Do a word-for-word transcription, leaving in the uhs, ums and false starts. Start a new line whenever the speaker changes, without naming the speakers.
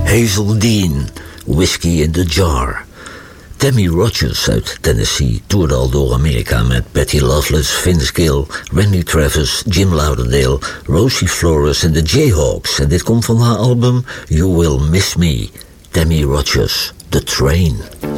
Hazel Dean, Whiskey in the Jar. Tammy Rogers uit Tennessee toerde al door Amerika met Patty Loveless, Vince Gill, Randy Travis, Jim Lauderdale, Rosie Flores en de Jayhawks. En dit komt van haar album You Will Miss Me. Tammy Rogers, The Train.